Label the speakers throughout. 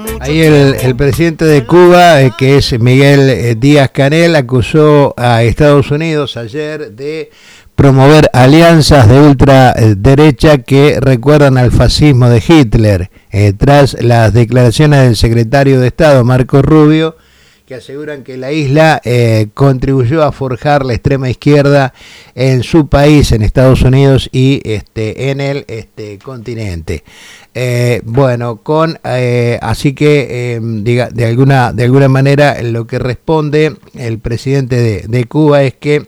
Speaker 1: Ahí el presidente de Cuba, que es Miguel Díaz-Canel, acusó a Estados Unidos ayer de promover alianzas de ultraderecha que recuerdan al fascismo de Hitler, tras las declaraciones del secretario de Estado, Marco Rubio, que aseguran que la isla contribuyó a forjar la extrema izquierda en su país, en Estados Unidos y en el continente. Así que de alguna manera lo que responde el presidente de Cuba es que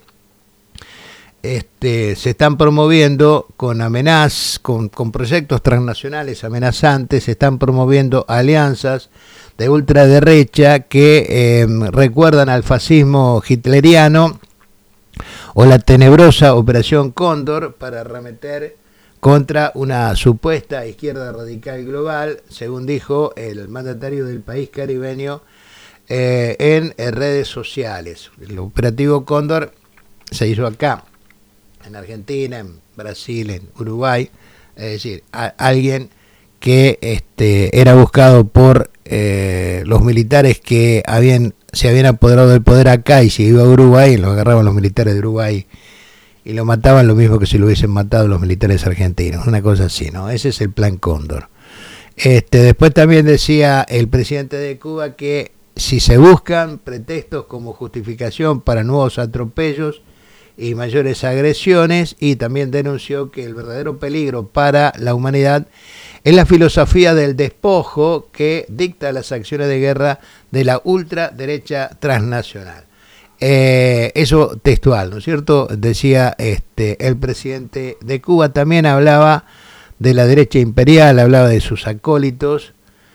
Speaker 1: se están promoviendo con amenazas, con proyectos transnacionales amenazantes, se están promoviendo alianzas de ultraderecha que recuerdan al fascismo hitleriano o la tenebrosa Operación Cóndor para arremeter contra una supuesta izquierda radical global, según dijo el mandatario del país caribeño en redes sociales. El operativo Cóndor se hizo acá, en Argentina, en Brasil, en Uruguay, es decir, alguien que era buscado por los militares que se habían apoderado del poder acá, y se iba a Uruguay y lo agarraban los militares de Uruguay y lo mataban lo mismo que si lo hubiesen matado los militares argentinos, una cosa así, ¿no? Ese es el plan Cóndor. Después también decía el presidente de Cuba que si se buscan pretextos como justificación para nuevos atropellos y mayores agresiones, y también denunció que el verdadero peligro para la humanidad es la filosofía del despojo que dicta las acciones de guerra de la ultraderecha transnacional. Eso textual, ¿no es cierto? Decía el presidente de Cuba. También hablaba de la derecha imperial, hablaba de sus acólitos,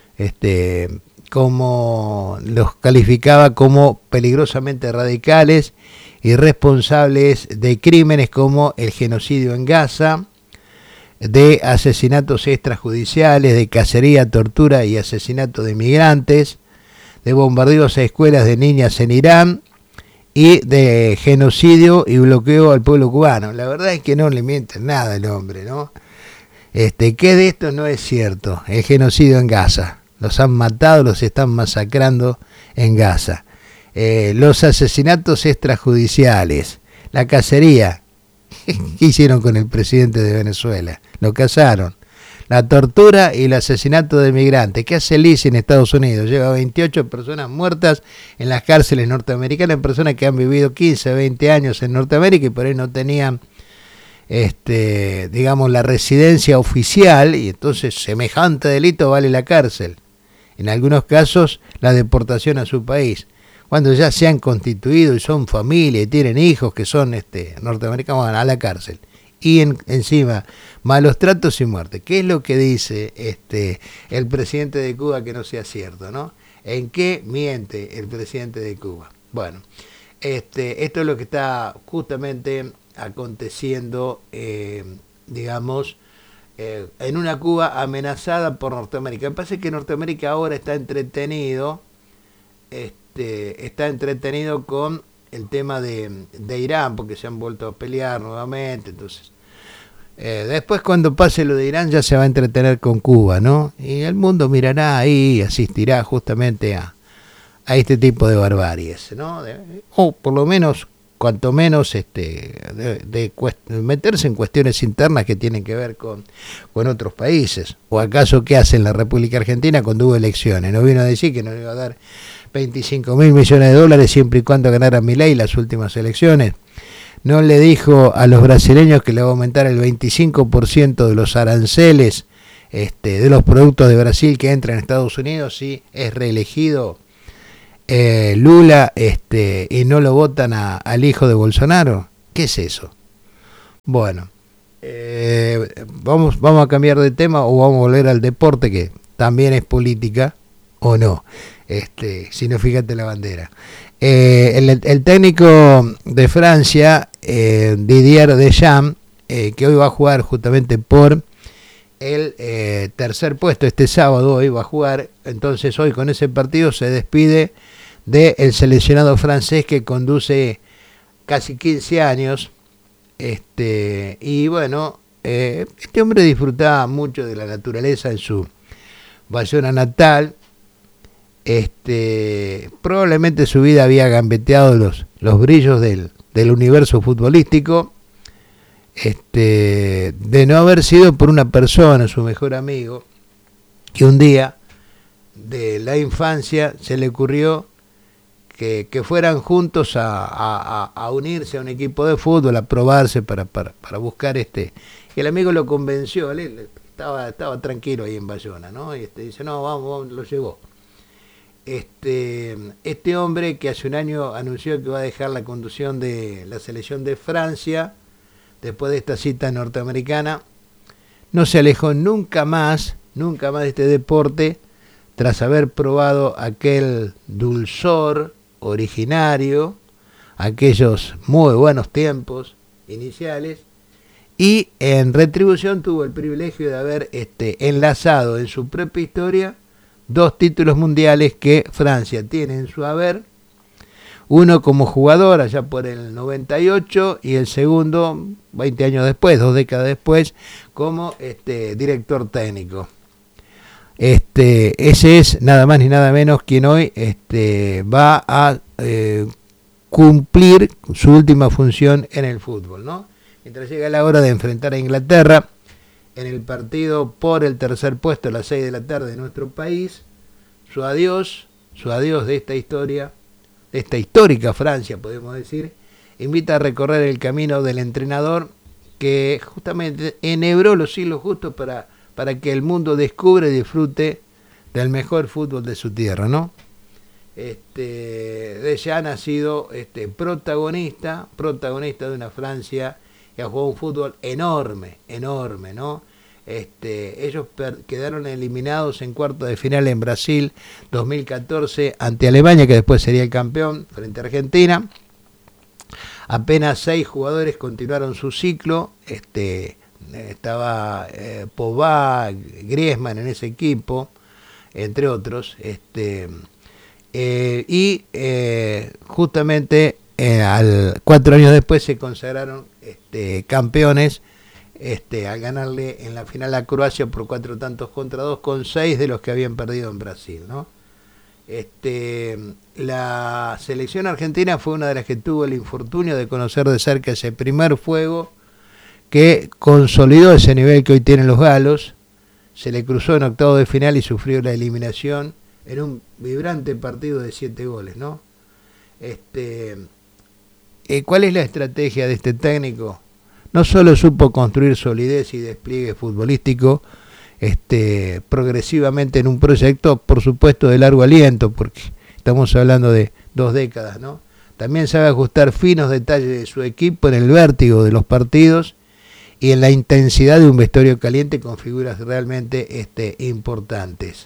Speaker 1: como los calificaba como peligrosamente radicales y responsables de crímenes como el genocidio en Gaza, de asesinatos extrajudiciales, de cacería, tortura y asesinato de migrantes, de bombardeos a escuelas de niñas en Irán y de genocidio y bloqueo al pueblo cubano. La verdad es que no le mienten nada al hombre, ¿no? ¿Qué de esto no es cierto? El genocidio en Gaza. Los han matado, los están masacrando en Gaza. Los asesinatos extrajudiciales, la cacería. ¿Qué hicieron con el presidente de Venezuela? Lo cazaron. La tortura y el asesinato de migrantes. ¿Qué hace Liz en Estados Unidos? Lleva 28 personas muertas en las cárceles norteamericanas, personas que han vivido 15, 20 años en Norteamérica y por ahí no tenían la residencia oficial, y entonces semejante delito vale la cárcel. En algunos casos la deportación a su país. Cuando ya se han constituido y son familia y tienen hijos que son norteamericanos, van a la cárcel. Y encima, malos tratos y muerte. ¿Qué es lo que dice el presidente de Cuba que no sea cierto, no? ¿En qué miente el presidente de Cuba? Bueno, esto es lo que está justamente aconteciendo, en una Cuba amenazada por Norteamérica. Me parece que Norteamérica ahora está entretenido con el tema de Irán, porque se han vuelto a pelear nuevamente. Entonces, después cuando pase lo de Irán ya se va a entretener con Cuba, ¿no? Y el mundo mirará ahí y asistirá justamente a este tipo de barbaries, ¿no? O por lo menos, cuanto menos, meterse en cuestiones internas que tienen que ver con otros países. ¿O acaso qué hace en la República Argentina cuando hubo elecciones? ¿No vino a decir que nos iba a dar 25.000 millones de dólares siempre y cuando ganara Milei las últimas elecciones? ¿No le dijo a los brasileños que le va a aumentar el 25% de los aranceles de los productos de Brasil que entran a Estados Unidos si es reelegido Lula y no lo votan al hijo de Bolsonaro? ¿Qué es eso? Bueno, vamos a cambiar de tema o vamos a volver al deporte, que también es política, o no. Si no, fíjate la bandera. El técnico de Francia, Didier Deschamps, que hoy va a jugar justamente por el tercer puesto, este sábado hoy va a jugar, entonces hoy con ese partido se despide del seleccionado francés que conduce casi 15 años, y bueno, este hombre disfrutaba mucho de la naturaleza en su Bayona natal, Probablemente su vida había gambeteado los brillos del universo futbolístico, de no haber sido por una persona, su mejor amigo, que un día de la infancia se le ocurrió que fueran juntos a unirse a un equipo de fútbol, a probarse para buscar Y el amigo lo convenció, él estaba tranquilo ahí en Bayona, ¿no? Y dice, no, vamos, lo llevó. Este hombre que hace un año anunció que va a dejar la conducción de la selección de Francia, después de esta cita norteamericana, no se alejó nunca más de este deporte, tras haber probado aquel dulzor originario, aquellos muy buenos tiempos iniciales, y en retribución tuvo el privilegio de haber enlazado en su propia historia 2 títulos mundiales que Francia tiene en su haber, uno como jugador allá por el 98 y el segundo 20 años después, 2 décadas después, como director técnico. Ese es nada más ni nada menos quien hoy va a cumplir su última función en el fútbol, ¿no? Mientras llega la hora de enfrentar a Inglaterra en el partido por el tercer puesto a las 6 de la tarde de nuestro país, su adiós de esta historia, de esta histórica Francia, podemos decir, invita a recorrer el camino del entrenador que justamente enhebró los hilos justos para que el mundo descubra y disfrute del mejor fútbol de su tierra, ¿no? Deschamps ha sido protagonista de una Francia que ha jugado un fútbol enorme, ¿no? Ellos quedaron eliminados en cuartos de final en Brasil 2014 ante Alemania, que después sería el campeón frente a Argentina. Apenas 6 jugadores continuaron su ciclo. Estaba Pogba, Griezmann en ese equipo, entre otros. Justamente 4 años después se consagraron campeones al ganarle en la final a Croacia por 4-2 con 6 de los que habían perdido en Brasil, ¿no? La selección argentina fue una de las que tuvo el infortunio de conocer de cerca ese primer fuego que consolidó ese nivel que hoy tienen los galos. Se le cruzó en octavos de final y sufrió la eliminación en un vibrante partido de 7 goles, ¿no? ¿Cuál es la estrategia de este técnico? No solo supo construir solidez y despliegue futbolístico progresivamente en un proyecto, por supuesto, de largo aliento, porque estamos hablando de 2 décadas, ¿no? También sabe ajustar finos detalles de su equipo en el vértigo de los partidos y en la intensidad de un vestuario caliente con figuras realmente importantes.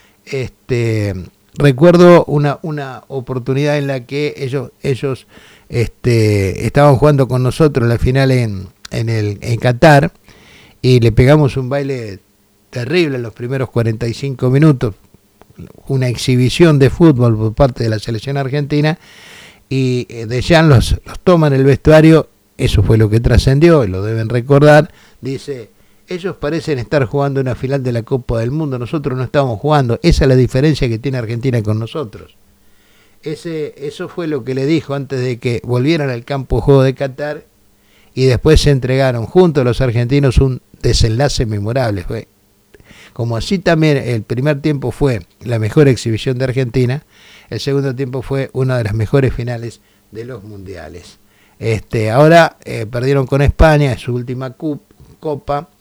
Speaker 1: Recuerdo una oportunidad en la que ellos estaban jugando con nosotros la final en Qatar, y le pegamos un baile terrible en los primeros 45 minutos, una exhibición de fútbol por parte de la selección argentina, y Deschamps los toma en el vestuario. Eso fue lo que trascendió, y lo deben recordar. Dice, ellos parecen estar jugando una final de la Copa del Mundo, nosotros no estamos jugando. Esa es la diferencia que tiene Argentina con nosotros. Eso fue lo que le dijo antes de que volvieran al campo de juego de Qatar, y después se entregaron junto a los argentinos un desenlace memorable. Como así también el primer tiempo fue la mejor exhibición de Argentina, el segundo tiempo fue una de las mejores finales de los mundiales. Ahora perdieron con España, es su última copa,